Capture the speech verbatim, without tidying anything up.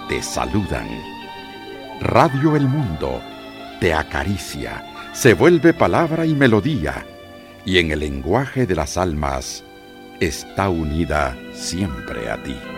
te saludan. Radio El Mundo te acaricia, se vuelve palabra y melodía, y en el lenguaje de las almas está unida siempre a ti.